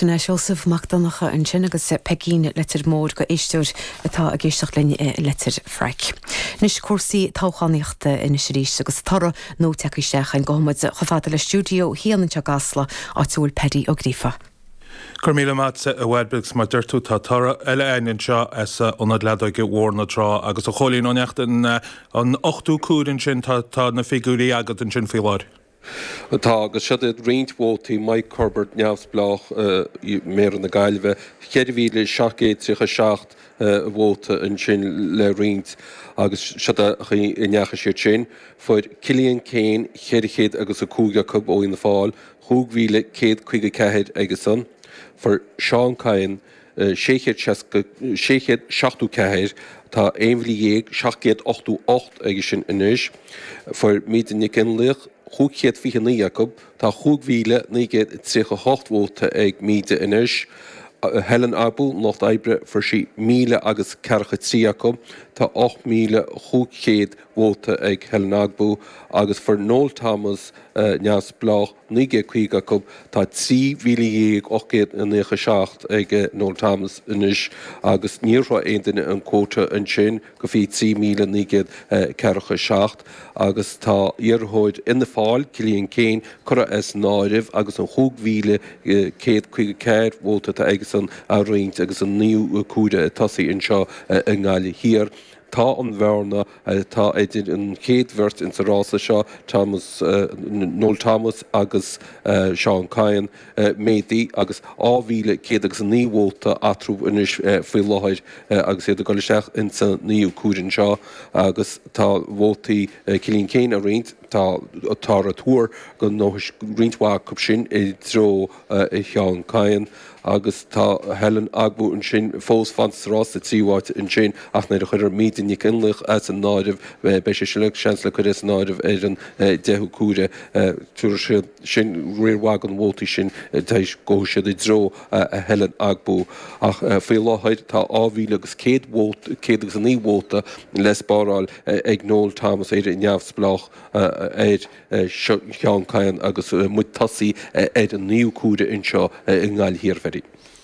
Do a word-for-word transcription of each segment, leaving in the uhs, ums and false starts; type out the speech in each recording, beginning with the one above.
Sinna Joseph McDonough an sin agus pegin letter mór go éistúr atá a géisteach lenne letter freic. Nis cuasaí táchaníochta in is rís agus tara nó teicisteach an gomuid chofada le stúdio híanan te gasla áitiúil Paddy ó Grífa. Cormíle Matse a Wedbugs mar dúirtú tá tara eile ainin seo as onad leadóig go bhórna rá agus a cholín óneacht an ochtú cúrin sin tá na figúrí agad an sin fiáir. Tá agus siad réinthótaí Mike Corbett neamhsblách mé an na gailbh cheirhíle seaachgéitrícha seacht bhóta an sin le riint agus siad i neacha siad sin fuair Cillian Kane cheirichéad agus a cúga cub ó na fáil chúghíle céad chuige ceithid agus san for Sean Cain séchéad seachtú ceithid tá éimhlí dhéag seaachgéad ochtú ocht agus sin inis for míad in cinlích chúchéad fi ní Jacob tá chúghíle nígéad trícha hochtmhóta ag míide inis Helen Abel nach aibre for si míle agus cecha trí Jacob tá ocht míle chúchéad mhóta ag Helen Abel agus for Noel Thomas neas blách nígé chuig Jacob tá trí mhíle dhéag ochgéad in nécha seacht ag Noel Thomas inis agus níortha aon duine an cóta an sin go bhí trí míle nígéad cecha seacht agus tá iarthóid ina fáil Cillian Kane chura as náiribh agus an chúghíle céad chuige cead mhóta tá agus an a riint agus an níú cúda tosaí in seo an gáile hir. Tá an bhharna tá éidir an chéadhhirt in sa rása seo Thomas Noel Thomas agus Sean Cain médaí agus ábhíle céad agus an níomhóta atrú inis faoi láthir agus éad a goile seach in sa níú cúrin seo agus tá bhótaí Cillian Kane a riint tá tá a túr go nóis rintmhá cub sin i dro i Sean Cain agus tá Helen Agbu an sin fós fansrás a tíháit in sin ach na chuir míid in cinlech as an náiribh be sé sin seansla chu is náiribh ar an deú cúre túair sin riorhhaig an bhótaí sin teis go siad i dro a Helen Agbu ach fé láthid tá ábhíle agus céad céad agus an níomhóta les báráil ag Noel Thomas éidir i neamhsblách éid Sean Cain agus mu tosaí éid an níú cúre in seo in gáil hir ferry.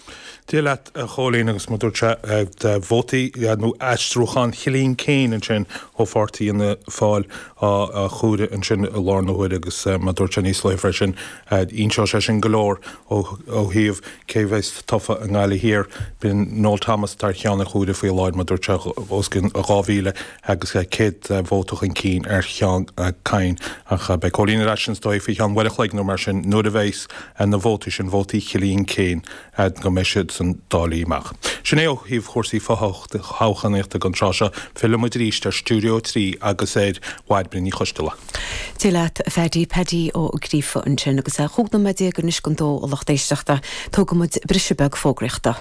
Dílet a cholín agus madúirte bhótaí nó eistrúchan Cillian Kane an sin ó fortaí ina fáil a chúide an sin a lárnahuiid agus madúirte níos le freisin íonseo sé sin golóir ó híomh céhhéis tofa an gáile hir bin Noel Thomas tar cheanna chúide faoi láid madúirte oscin a gáhíle agus céad bhótach an cín ar chean Cain ach be cholín sin stoi fi chean bhile chléig nó mar sin nó a bhéis an na bhótaí sin bhótaí Cillian Kane go meisiid san dálaíach. Sin é ó híomh chósaí fácht háchanéachta an tráise filmid ríist ar Studio trí agus éid Waidbrin í chostala. Dílet Freddy Paddy ó Grífa an sin agus a chúgna media go níos dó ó lachtéisteachta tógamid brisebeg fógriachta.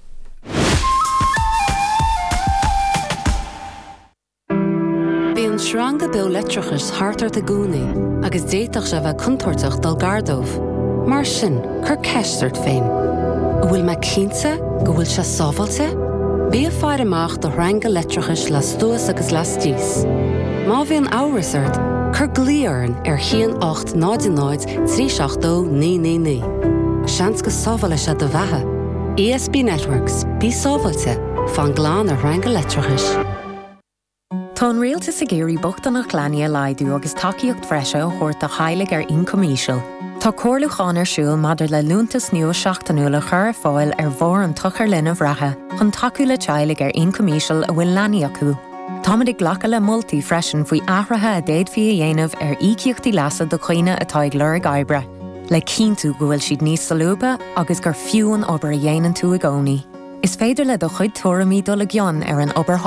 Bhí an srang go beag letrachas hartar a gúnaí agus déiteach se bheith contortach dal gardómh. Mar sin, chur ceistart féin. Bhfuil me cínte go bhfuil se sábhailte? Bí a fear amach do ranga letrachas le stúas agus le stíos. Má bhí an áhasart, chur glíorn ar chéan ocht náid náid trí seach dó ní ní ní. Seans go sábhaile se do bheitthe. E S B Networks, bí sábhailte, fan gláán ar ranga letrachas. Tá an rialtas a géirí bochta nach gleanaí a laidú agus takeíocht freise ó chuirt a chailig ar incomíisiil. Tá cóirlucháin ar siúil madidir le lúntas nua seachtainúla chur fáil ar bhór an tuchar linn a bhreathe chun takeú le teilig ar incomíisiil a bhfuil leanaí acu. Táid ag ghlacha le moltaí freisin faoi athrathe a déad fi a dhéanamh ar ícíochtaí leasa do chuoine atá ag lur gaibre. Le cíntu go bhfuil siad níos salúba agus gur fiúin obair a dhéanaan tú a gcónaí. Is féidir le do chuid tuairimí dul a gcionn ar an obair